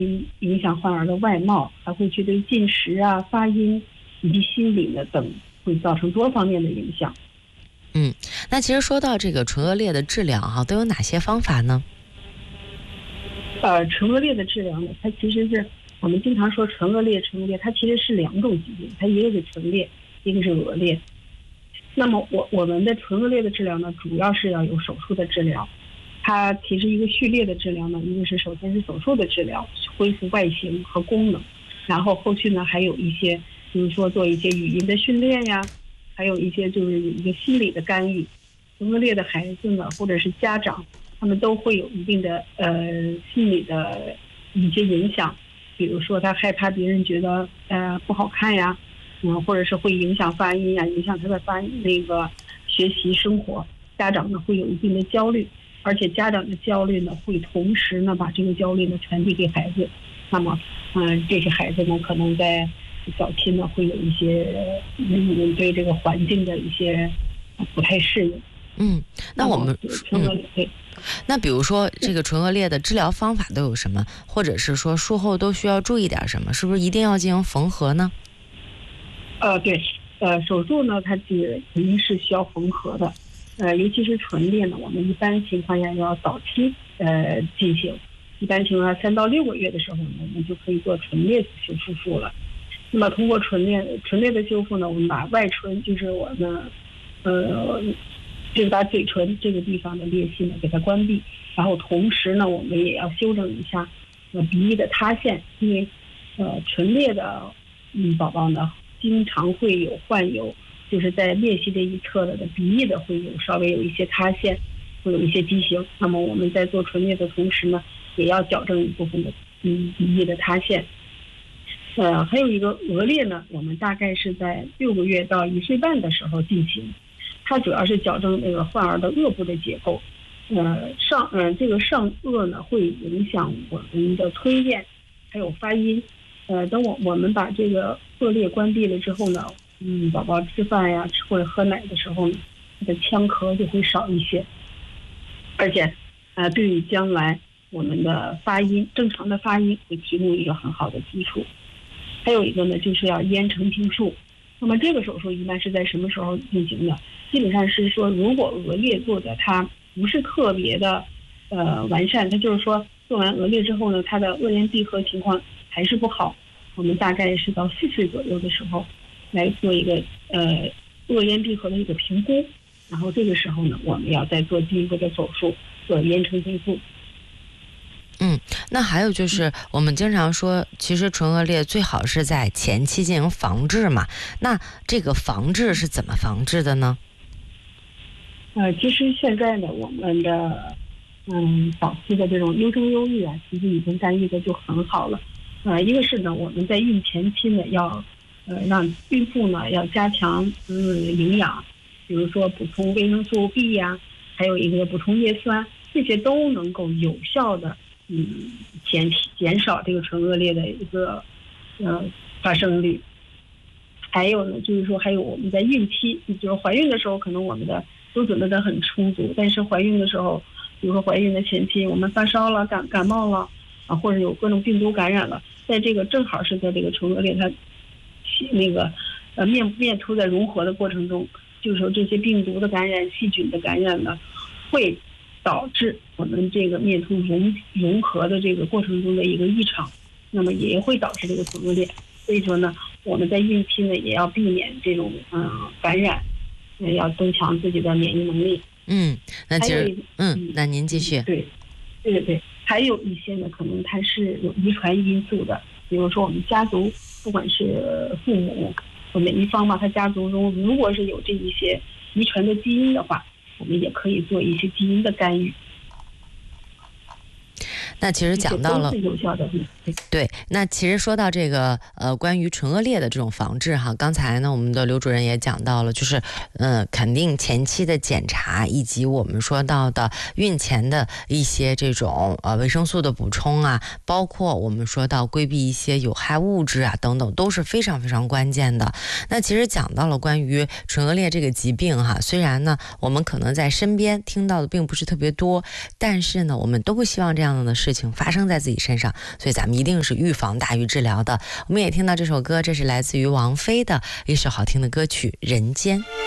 影响患儿的外貌，还会去对进食啊、发音以及心理的等会造成多方面的影响。 那其实说到这个唇腭裂的治疗都有哪些方法呢？ 唇腭裂的治疗呢，它其实是我们经常说唇腭裂，它其实是2种疾病，它一个是唇裂，一个是腭裂。那么我们的唇腭裂的治疗呢，主要是要有手术的治疗。它其实一个序列的治疗呢，一个是首先是手术的治疗，恢复外形和功能，然后后续呢还有一些，比如说做一些语音的训练呀，还有一些就是有一个心理的干预。唇腭裂的孩子呢，或者是家长，他们都会有一定的心理的一些影响，比如说他害怕别人觉得不好看呀，或者是会影响发音呀，影响他的学习生活，家长呢会有一定的焦虑。而且家长的焦虑呢，会同时呢把这个焦虑呢传递给孩子。那么，这些孩子呢，可能在早期呢会有一些对这个环境的一些不太适应。 那我们那比如说这个唇腭裂的治疗方法都有什么，或者是说术后都需要注意点什么？是不是一定要进行缝合呢？ 对，手术呢，它肯定是需要缝合的。尤其是唇裂呢，我们一般情况下要早期进行，一般情况下3到6个月的时候呢，我们就可以做唇裂修复术了。那么通过唇裂的修复呢，我们把外唇，就是我们就是把嘴唇这个地方的裂隙呢给它关闭，然后同时呢，我们也要修正一下鼻翼的塌陷，因为唇裂的宝宝呢，经常会患有。就是在裂隙这一侧的鼻翼的会稍微有一些塌陷，会有一些畸形。那么我们在做唇裂的同时呢，也要矫正一部分的鼻翼的塌陷。还有一个腭裂呢，我们大概是在6个月到1岁半的时候进行，它主要是矫正那个患儿的颚部的结构。这个上颚呢会影响我们的吞咽，还有发音。等我们把这个腭裂关闭了之后呢。宝宝吃饭呀，或者喝奶的时候呢，他的腔咳就会少一些，而且，对于将来我们的正常的发音会提供一个很好的基础。还有一个呢，就是要咽成听术。那么这个手术一般是在什么时候进行的？基本上是说，如果腭裂做的它不是特别的完善，它就是说做完腭裂之后呢，它的腭咽闭合情况还是不好，我们大概是到4岁左右的时候。来做一个腭咽闭合的一个评估，然后这个时候呢，我们要再做进一步的手术，做咽成听术。 那还有就是我们经常说，其实唇腭裂最好是在前期进行防治嘛。那这个防治是怎么防治的呢？ 其实现在呢，我们的早期的这种优生优育啊，其实已经干预的就很好了。一个是呢，我们在孕前期呢要让孕妇呢要加强营养，比如说补充维生素 B 呀，还有一个补充叶酸，这些都能够有效的减少这个唇腭裂的一个发生率。还有呢，就是说还有我们在孕期，就是怀孕的时候，可能我们的都准备的很充足，但是怀孕的时候，比如说怀孕的前期，我们发烧了、感冒了啊，或者有各种病毒感染了，在这个正好是在这个唇腭裂它面凸在融合的过程中，就是说这些病毒的感染、细菌的感染呢，会导致我们这个面凸融合的这个过程中的一个异常，那么也会导致这个唇腭裂。所以说呢，我们在孕期呢也要避免这种感染，要增强自己的免疫能力。 那其实那您继续。 对，还有一些呢，可能它是有遗传因素的，比如说我们家族，不管是父母或哪一方嘛，他家族中如果是有这一些遗传的基因的话，我们也可以做一些基因的干预。 那其实讲到了，对，那其实说到这个关于唇腭裂的这种防治哈，刚才呢我们的刘主任也讲到了，就是肯定前期的检查，以及我们说到的孕前的一些这种维生素的补充啊，包括我们说到规避一些有害物质啊等等，都是非常非常关键的。那其实讲到了关于唇腭裂这个疾病哈，虽然呢我们可能在身边听到的并不是特别多，但是呢我们都会希望这样的事事情发生在自己身上，所以咱们一定是预防大于治疗的。我们也听到这首歌，这是来自于王菲的一首好听的歌曲《人间》。